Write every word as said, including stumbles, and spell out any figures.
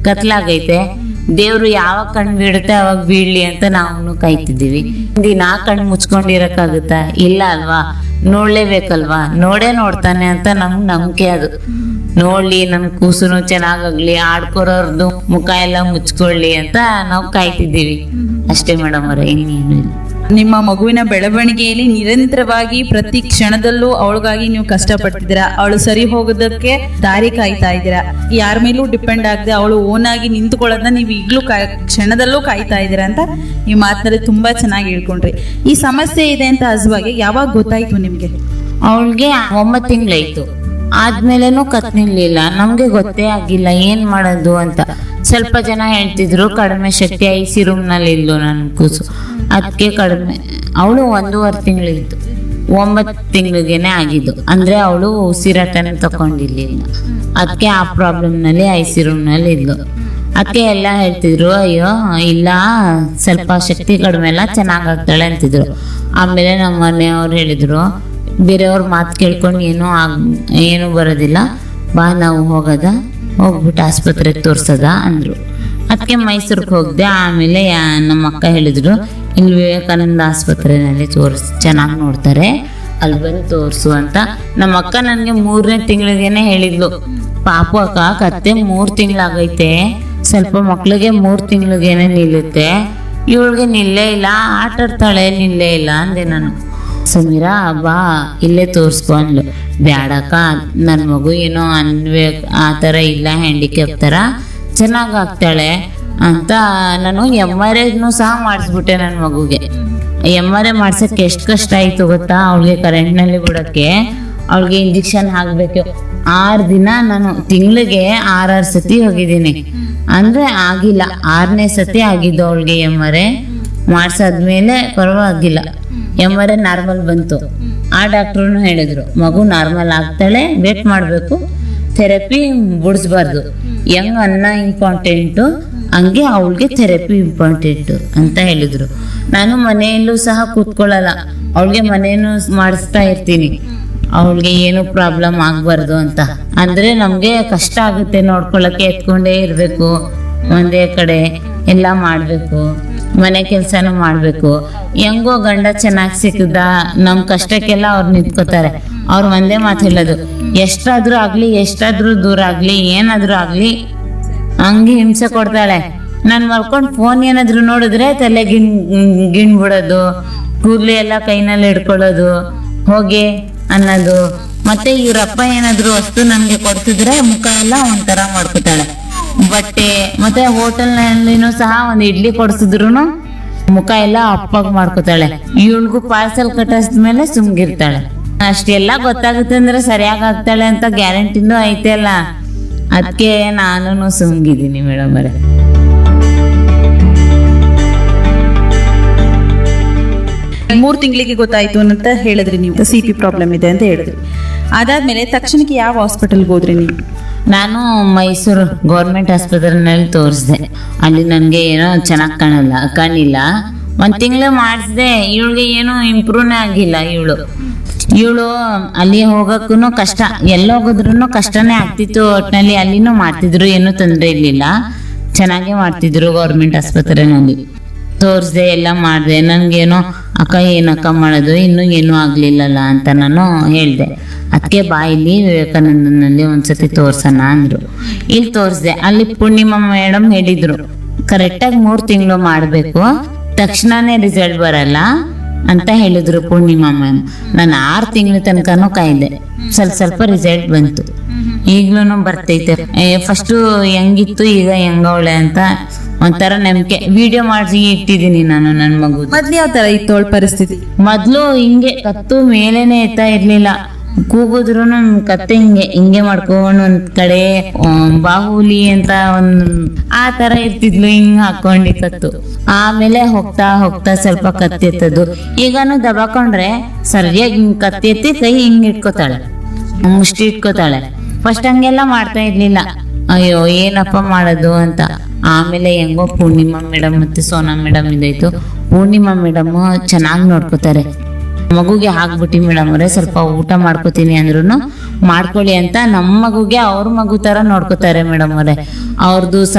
ಕತ್ಲಾಗೈತೆ, ದೇವ್ರು ಯಾವಾಗ ಕಣ್ ಬೀಡುತ್ತೆ ಅವಾಗ ಬೀಳ್ಲಿ ಅಂತ ನಾವು ಕಾಯ್ತಿದ್ದೀವಿ. ದಿನಾ ಕಣ್ ಮುಚ್ಕೊಂಡಿರಕ್ಕಾಗುತ್ತಾ? ಇಲ್ಲ ಅಲ್ವಾ, ನೋಡ್ಲೇಬೇಕಲ್ವಾ, ನೋಡೇ ನೋಡ್ತಾನೆ ಅಂತ ನಮ್ಗೆ ನಂಬಿಕೆ. ಅದು ನೋಡ್ಲಿ, ನನ್ ಕೂಸುನು ಚೆನ್ನಾಗಾಗ್ಲಿ, ಆಡ್ಕೊರೋರ್ದು ಮುಖ ಎಲ್ಲ ಮುಚ್ಕೊಳ್ಳಿ ಅಂತ ನಾವು ಕಾಯ್ತಿದ್ದೀವಿ ಅಷ್ಟೇ ಮೇಡಮ್ ಅವರೇ, ಇನ್ನೇನು ಇಲ್ಲ. ನಿಮ್ಮ ಮಗುವಿನ ಬೆಳವಣಿಗೆಯಲ್ಲಿ ನಿರಂತರವಾಗಿ ಪ್ರತಿ ಕ್ಷಣದಲ್ಲೂ ಅವಳಿಗಾಗಿ ನೀವು ಕಷ್ಟಪಡ್ತಿದ್ದೀರಾ. ಅವಳು ಸರಿ ಹೋಗೋದಕ್ಕೆ ದಾರಿ ಕಾಯ್ತಾ ಇದ್ದೀರಾ. ಯಾರ ಮೇಲೂ ಡಿಪೆಂಡ್ ಆಗದೆ ಅವಳು ಓನ್ ಆಗಿ ನಿಂತ್ಕೊಳ್ಳೋದನ್ನ ನೀವು ಈಗಲೂ ಕಾಯ್ ಕ್ಷಣದಲ್ಲೂ ಕಾಯ್ತಾ ಇದ್ದೀರಾ ಅಂತ ಈ ಮಾತಿನಲ್ಲಿ ತುಂಬಾ ಚೆನ್ನಾಗಿ ಹೇಳ್ಕೊಂಡ್ರಿ. ಈ ಸಮಸ್ಯೆ ಇದೆ ಅಂತ ಹಸುವಾಗಿ ಯಾವಾಗ ಗೊತ್ತಾಯ್ತು ನಿಮ್ಗೆ? ಅವಳಿಗೆ ಒಂಬತ್ತು ತಿಂಗಳಾಯ್ತು. ಆದ್ಮೇಲೆನೂ ಕತ್ ನಿಲ್ಲಿಲ್ಲ. ನಮ್ಗೆ ಗೊತ್ತೇ ಆಗಿಲ್ಲ ಏನ್ ಮಾಡೋದು ಅಂತ. ಸ್ವಲ್ಪ ಜನ ಹೇಳ್ತಿದ್ರು ಕಡಿಮೆ ಶಕ್ತಿ, ಐ ಸಿ ರೂಮ್ ನಲ್ಲಿ ಇದ್ಲು ನನ್ ಕೂಸು, ಅದಕ್ಕೆ ಕಡಿಮೆ. ಅವಳು ಒಂದೂವರೆ ತಿಂಗಳಿದ್ದು, ಒಂಬತ್ತು ತಿಂಗಳಿಗೆನೆ ಆಗಿದ್ದು. ಅಂದ್ರೆ ಅವಳು ಉಸಿರಾಟನೇ ತಕೊಂಡಿರ್ಲಿಲ್ಲ, ಅದಕ್ಕೆ ಆ ಪ್ರಾಬ್ಲಮ್ ನಲ್ಲಿ ಐ ಸಿ ರೂಮ್ ನಲ್ಲಿ ಇದ್ಲು. ಅದಕ್ಕೆ ಎಲ್ಲ ಹೇಳ್ತಿದ್ರು, ಅಯ್ಯೋ ಇಲ್ಲ ಸ್ವಲ್ಪ ಶಕ್ತಿ ಕಡಿಮೆ ಎಲ್ಲ ಚೆನ್ನಾಗಾಗ್ತಾಳೆ ಅಂತಿದ್ರು. ಆಮೇಲೆ ನಮ್ಮ ಮನೆಯವ್ರು ಹೇಳಿದ್ರು, ಬೇರೆಯವ್ರ ಮಾತು ಕೇಳ್ಕೊಂಡು ಏನೂ ಆಗ್ ಏನು ಬರೋದಿಲ್ಲ, ಬಾ ನಾವು ಹೋಗೋದ, ಹೋಗ್ಬಿಟ್ಟು ಆಸ್ಪತ್ರೆಗೆ ತೋರ್ಸದ ಅಂದ್ರು. ಅದಕ್ಕೆ ಮೈಸೂರಿಗೆ ಹೋಗ್ದೆ. ಆಮೇಲೆ ನಮ್ಮ ಅಕ್ಕ ಹೇಳಿದ್ರು, ಇಲ್ಲಿ ವಿವೇಕಾನಂದ ಆಸ್ಪತ್ರೆಯಲ್ಲಿ ತೋರಿಸ್ ಚೆನ್ನಾಗಿ ನೋಡ್ತಾರೆ, ಅಲ್ಲಿ ಬಂದು ತೋರಿಸು ಅಂತ. ನಮ್ಮ ಅಕ್ಕ ನನಗೆ ಮೂರನೇ ತಿಂಗಳಿಗೇನೆ ಹೇಳಿದ್ಲು, ಪಾಪು ಅಕ್ಕ ಕತ್ತೆ ಮೂರು ತಿಂಗಳಾಗೈತೆ, ಸ್ವಲ್ಪ ಮಕ್ಳಿಗೆ ಮೂರು ತಿಂಗಳಿಗೇನೆ ನಿಲ್ಲುತ್ತೆ, ಇವಳಿಗೆ ನಿಲ್ಲೇ ಇಲ್ಲ, ಆಟ ಆಡ್ತಾಳೆ, ನಿಲ್ಲೇ ಇಲ್ಲ ಅಂದೆ ನಾನು. ಸಮೀರಾ ಬಾ ಇಲ್ಲೇ ತೋರಿಸ್ಕೊ ಅಂದ್ಲು. ಬ್ಯಾಡಕ್ಕ, ನನ್ನ ಮಗು ಏನೋ ಅನ್ವೇ ಆ ಥರ ಇಲ್ಲ, ಹ್ಯಾಂಡಿಕ್ಯಾಪ್ ಥರ ಚೆನ್ನಾಗಾಗ್ತಾಳೆ ಅಂತ ನಾನು ಎಮ್ ಆರ್ ಐನು ಸಹ ಮಾಡಿಸ್ಬಿಟ್ಟೆ ನನ್ನ ಮಗುಗೆ. ಎಮ್ ಆರ್ ಐ ಮಾಡ್ಸೋಕ್ಕೆ ಎಷ್ಟು ಕಷ್ಟ ಆಯಿತು ಗೊತ್ತಾ? ಅವಳಿಗೆ ಕರೆಂಟ್ನಲ್ಲಿ ಬಿಡೋಕ್ಕೆ, ಅವಳಿಗೆ ಇಂಜೆಕ್ಷನ್ ಹಾಕಬೇಕು. ಆರು ದಿನ ನಾನು ತಿಂಗಳಿಗೆ ಆರಾರು ಸತಿ ಹೋಗಿದ್ದೀನಿ. ಅಂದರೆ ಆಗಿಲ್ಲ, ಆರನೇ ಸತಿ ಆಗಿದ್ದು ಅವಳಿಗೆ ಎಮ್ ಆರ್ ಐ ಮಾಡಿಸಾದ್ಮೇಲೆ ಪರವಾಗಿಲ್ಲ. ಎಮ್ ಆರ್ ಐ ನಾರ್ಮಲ್ ಬಂತು. ಆ ಡಾಕ್ಟ್ರು ಹೇಳಿದ್ರು, ಮಗು ನಾರ್ಮಲ್ ಆಗ್ತಾಳೆ, ವೇಟ್ ಮಾಡಬೇಕು, ಥೆರಪಿ ಬಿಡಿಸ್ಬಾರ್ದು, ಹೆಂಗ್ ಅನ್ನ ಇಂಪಾರ್ಟೆಂಟು ಹಂಗೆ ಅವಳಿಗೆ ಥೆರಪಿ ಇಂಪಾರ್ಟೆಂಟು ಅಂತ ಹೇಳಿದ್ರು. ನಾನು ಮನೆಯಲ್ಲೂ ಸಹ ಕೂತ್ಕೊಳ್ಳಲ್ಲ, ಅವಳಿಗೆ ಮನೇನು ಮಾಡಿಸ್ತಾ ಇರ್ತೀನಿ, ಅವಳಿಗೆ ಏನು ಪ್ರಾಬ್ಲಮ್ ಆಗಬಾರ್ದು ಅಂತ. ಅಂದರೆ ನಮಗೆ ಕಷ್ಟ ಆಗುತ್ತೆ ನೋಡ್ಕೊಳ್ಳೋಕ್ಕೆ, ಎತ್ಕೊಂಡೇ ಇರಬೇಕು, ಒಂದೇ ಕಡೆ ಎಲ್ಲ ಮಾಡಬೇಕು, ಮನೆ ಕೆಲಸನೂ ಮಾಡಬೇಕು. ಹೆಂಗೋ ಗಂಡ ಚೆನ್ನಾಗಿ ಸಿಕ್ಕದ, ನಮ್ಮ ಕಷ್ಟಕ್ಕೆಲ್ಲ ಅವ್ರು ನಿಂತ್ಕೋತಾರೆ. ಅವ್ರು ಒಂದೇ ಮಾತು ಹೇಳೋದು, ಎಷ್ಟಾದ್ರೂ ಆಗ್ಲಿ, ಎಷ್ಟಾದ್ರೂ ದೂರ ಆಗ್ಲಿ, ಏನಾದ್ರೂ ಆಗ್ಲಿ ಹಂಗೆ ಹಿಂಸೆ ಕೊಡ್ತಾಳೆ. ನಾನು ಮಲ್ಕೊಂಡು ಫೋನ್ ಏನಾದ್ರು ನೋಡಿದ್ರೆ ತಲೆ ಗಿಣ್ ಗಿಣ್ ಬಿಡೋದು, ಕೂದಲು ಎಲ್ಲ ಕೈನಲ್ಲಿ ಹಿಡ್ಕೊಳ್ಳೋದು, ಹೋಗಿ ಅನ್ನೋದು. ಮತ್ತೆ ಇವ್ರಪ್ಪ ಏನಾದ್ರು ವಸ್ತು ನನ್ಗೆ ಕೊಡ್ತಿದ್ರೆ ಮುಖ ಎಲ್ಲ ಒಂಥರ ಮಾಡ್ಕೊತಾಳೆ. ಬಟ್ಟೆ ಮತ್ತೆ ಹೋಟೆಲ್ನಲ್ಲಿನೂ ಸಹ ಒಂದು ಇಡ್ಲಿ ಕೊಡ್ಸಿದ್ರು ಮುಖ ಎಲ್ಲ ಅಪ್ಪಾಗಿ ಮಾಡ್ಕೊತಾಳೆ. ಇವಳಿಗೂ ಪಾರ್ಸಲ್ ಕಟ್ಟಿಸ್ಮೇಲೆ ಸುಮ್ಗಿರ್ತಾಳೆ. ಅಷ್ಟೆಲ್ಲ ಗೊತ್ತಾಗುತ್ತೆ ಅಂದ್ರೆ ಸರಿಯಾಗಿ ಆಗ್ತಾಳೆ ಅಂತ ಗ್ಯಾರಂಟಿನೂ ಐತೆ ಅಲ್ಲ, ಅದಕ್ಕೆ ನಾನು ಸುಮ್ಗಿದ್ದೀನಿ ಮೇಡಮ್ ಅವರೇ. ಮೂರು ತಿಂಗಳಿಗೆ ಗೊತ್ತಾಯ್ತು ಅಂತ ಹೇಳಿದ್ರಿ ನೀವು, ಸಿ ಪಿ ಪ್ರಾಬ್ಲಮ್ ಇದೆ ಅಂತ ಹೇಳಿದ್ರಿ. ಅದಾದ್ಮೇಲೆ ತಕ್ಷಣಕ್ಕೆ ಯಾವ ಹಾಸ್ಪಿಟಲ್ಗೆ ಹೋದ್ರಿ ನೀವು? ನಾನು ಮೈಸೂರು ಗೌರ್ಮೆಂಟ್ ಆಸ್ಪತ್ರೆನಲ್ಲಿ ತೋರಿಸ್ದೆ. ಅಲ್ಲಿ ನನಗೆ ಏನೋ ಚೆನ್ನಾಗಿ ಕಾಣಲ್ಲ ಕಾಣಿಲ್ಲ ಒಂದು ತಿಂಗಳು ಮಾಡಿಸಿದೆ. ಇವಳಿಗೆ ಏನೂ ಇಂಪ್ರೂವ್ನೇ ಆಗಿಲ್ಲ. ಇವಳು ಇವಳು ಅಲ್ಲಿ ಹೋಗೋಕ್ಕೂ ಕಷ್ಟ, ಎಲ್ಲೋಗಿದ್ರು ಕಷ್ಟನೇ ಆಗ್ತಿತ್ತು. ಒಟ್ಟಿನಲ್ಲಿ ಅಲ್ಲಿನೂ ಮಾಡ್ತಿದ್ರು, ಏನೂ ತೊಂದರೆ ಇರಲಿಲ್ಲ, ಚೆನ್ನಾಗೇ ಮಾಡ್ತಿದ್ರು ಗೌರ್ಮೆಂಟ್ ಆಸ್ಪತ್ರೆನಲ್ಲಿ. ತೋರಿಸ್ದೆ, ಎಲ್ಲ ಮಾಡಿದೆ. ನನಗೇನೋ ಅಕ್ಕ ಏನಕ್ಕ ಮಾಡೋದು, ಇನ್ನೂ ಏನೂ ಆಗಲಿಲ್ಲಲ್ಲ ಅಂತ ನಾನು ಹೇಳಿದೆ. ಅದಕ್ಕೆ ಬಾ ಇಲ್ಲಿ ವಿವೇಕಾನಂದನಲ್ಲಿ ಒಂದ್ಸತಿ ತೋರ್ಸೋಣ ಅಂದರು. ಇಲ್ಲಿ ತೋರಿಸ್ದೆ. ಅಲ್ಲಿ ಪೂರ್ಣಿಮಾ ಮೇಡಮ್ ಹೇಳಿದ್ರು, ಕರೆಕ್ಟಾಗಿ ಮೂರು ತಿಂಗಳು ಮಾಡಬೇಕು, ತಕ್ಷಣನೇ ರಿಸಲ್ಟ್ ಬರಲ್ಲ ಅಂತ ಹೇಳಿದ್ರು ಪೂರ್ಣಿಮಾ ಮ್ಯಾಮ್. ನಾನು ಆರು ತಿಂಗಳ ತನಕನೂ ಕಾಯ್ದೆ, ಸ್ವಲ್ಪ ಸ್ವಲ್ಪ ರಿಸಲ್ಟ್ ಬಂತು. ಈಗ್ಲೂ ಬರ್ತೈತೆ. ಫಸ್ಟು ಹೆಂಗಿತ್ತು, ಈಗ ಹೆಂಗವಳೆ ಅಂತ ಒಂಥರ ನಂಬಿಕೆ. ವಿಡಿಯೋ ಮಾಡಿ ಇಟ್ಟಿದ್ದೀನಿ ನಾನು ನನ್ನ ಮಗು. ಮೊದ್ಲು ಯಾವ ತರ ಇತ್ತು ಅವಳ ಪರಿಸ್ಥಿತಿ? ಮೊದ್ಲು ಹಿಂಗೆ ಕತ್ತು ಮೇಲೇನೆ ಎತ್ತಾ ಇರ್ಲಿಲ್ಲ, ಕೂಗುದ್ರು ಕತ್ತೆ ಹಿಂಗೆ ಹಿಂಗೆ ಮಾಡ್ಕೊಂಡು ಒಂದ್ ಕಡೆ ಬಾಹುಲಿ ಅಂತ ಒಂದ್ ಆ ತರ ಇರ್ತಿದ್ಲು, ಹಿಂಗ್ ಹಾಕೊಂಡಿ ಕತ್ತು. ಆಮೇಲೆ ಹೋಗ್ತಾ ಹೋಗ್ತಾ ಸ್ವಲ್ಪ ಕತ್ತಿ ಎತ್ತದು. ಈಗನು ದಬಾಕೊಂಡ್ರೆ ಸರಿಯಾಗಿ ಹಿಂಗ್ ಕತ್ತಿ ಎತ್ತಿ ಕೈ ಹಿಂಗ್ ಇಟ್ಕೋತಾಳೆ, ಮುಷ್ಟಿ ಇಟ್ಕೋತಾಳೆ. ಫಸ್ಟ್ ಹಂಗೆಲ್ಲ ಮಾಡ್ತಾ ಇರ್ಲಿಲ್ಲ. ಅಯ್ಯೋ ಏನಪ್ಪ ಮಾಡೋದು ಅಂತ. ಆಮೇಲೆ ಹೆಂಗೋ ಪೂರ್ಣಿಮಾ ಮೇಡಮ್ ಮತ್ತೆ ಸೋನಾ ಮೇಡಮ್ ಇದಾಯ್ತು. ಪೂರ್ಣಿಮಾ ಮೇಡಮ್ ಚೆನ್ನಾಗಿ ನೋಡ್ಕೋತಾರೆ. ಮಗುಗೆ ಹಾಕ್ಬಿಟ್ಟಿ ಮೇಡಮ್ ಅವರೇ, ಸ್ವಲ್ಪ ಊಟ ಮಾಡ್ಕೋತೀನಿ ಅಂದ್ರು ಮಾಡ್ಕೊಳ್ಳಿ ಅಂತ ನಮ್ಮ ಮಗುಗೆ ಅವ್ರ ಮಗು ತರ ನೋಡ್ಕೋತಾರೆ ಮೇಡಮ್ ಅವರೇ. ಅವ್ರದ್ದು